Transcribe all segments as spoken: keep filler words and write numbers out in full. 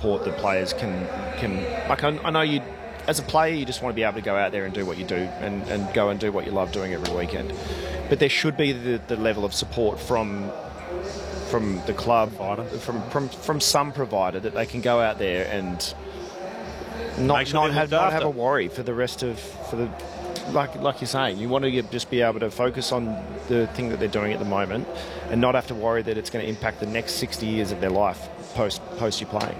support that players can can like. I, I know you, as a player, you just want to be able to go out there and do what you do and, and go and do what you love doing every weekend. But there should be the, the level of support from from the club, from from from some provider that they can go out there and not, sure not have not have a worry for the rest of for the. Like like you're saying, you want to just be able to focus on the thing that they're doing at the moment and not have to worry that it's going to impact the next sixty years of their life post post you playing.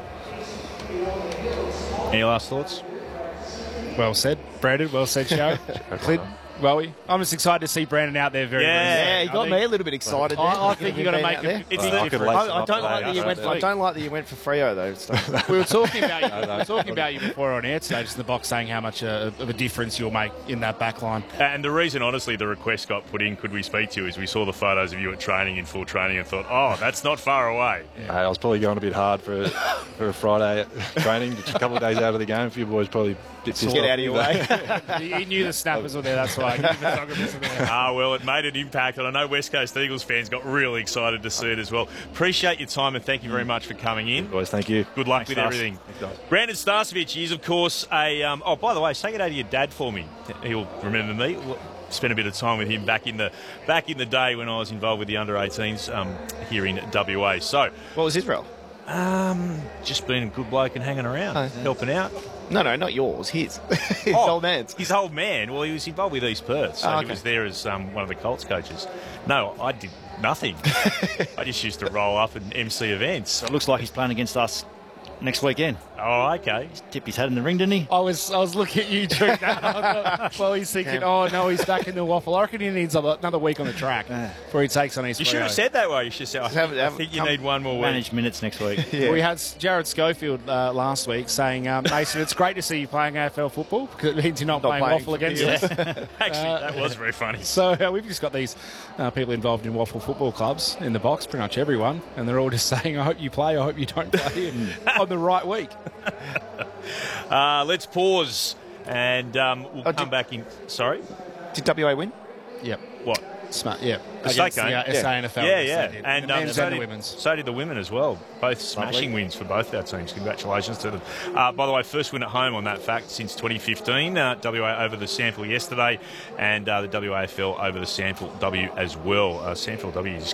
Any last thoughts? Well said, Brandon. Well said, Sharon. Clint, well, I'm just excited to see Brandon out there very Yeah, Yeah, you got I me think- a little bit excited. there. I, I think you've got to make Being out it. there. It's Well, I different. could I, lace I them up don't like today, that you I went. don't I think. don't like that you went for Freo though. So. We were talking about you. We were talking about you before on air today, just in the box, saying how much uh, of a difference you'll make in that back line. And the reason, honestly, the request got put in, could we speak to you, is we saw the photos of you at training, in full training, and thought, oh, that's not far away. Hey, I was probably going a bit hard for a, for a Friday training, just a couple of days out of the game. A few boys probably bit pissed Get off out of your me, way. he, he knew the snappers were there, that's why. He knew the photographers were there. Ah, well, it made an impact, and I know West Coast Eagles fans got really excited to see it as well. Appreciate your time, and thank you very much for coming in. Boys, thank you. Good luck Thanks, with Stas. everything. Thanks, guys. Brandon Starcevich is, of course, a... Um, oh, by the way, say good day to your dad for me. He'll remember me. Spent a bit of time with him back in the back in the day when I was involved with the under eighteens um, here in W A. So, What was his role? um, just being a good bloke and hanging around, Oh, yeah. helping out. No, no, not yours. His. His Oh, old man's. His old man. Well, he was involved with East Perth, so Oh, he okay. was there as um, one of the Colts coaches. No, I did nothing. I just used to roll up and M C events. So it looks like he's playing against us next weekend. Oh, okay. Tipped his hat in the ring, didn't he? I was I was looking at you during that. Well, he's thinking, oh, no, he's back in the waffle. I reckon he needs another week on the track before he takes on his You should have said that way. You should have said, I Have- think, I have- think you come- need one more week. Manage minutes next week. Yeah. We had Jared Schofield uh, last week saying, um, Mason, it's great to see you playing A F L football because it means you're not, Not playing, playing waffle against yeah. us. Actually, that was very funny. So uh, we've just got these uh, people involved in waffle football clubs in the box, pretty much everyone, and they're all just saying, I hope you play, I hope you don't play on the right week. Uh, let's pause and um, we'll Oh, come did- back in. Sorry? Did W A win? Yep. What? Smart, yeah. The state Against the game? uh, S A N F L. Yeah, yes, yeah. they did. And the um, men's so, and the did, women's. so did the women as well. Both smashing wins for both our teams. Congratulations to them. Uh, by the way, first win at home on that fact since twenty fifteen. Uh, W A over the Sandford yesterday, and uh, the W A F L over the Sandford W as well. Uh, Sandford W just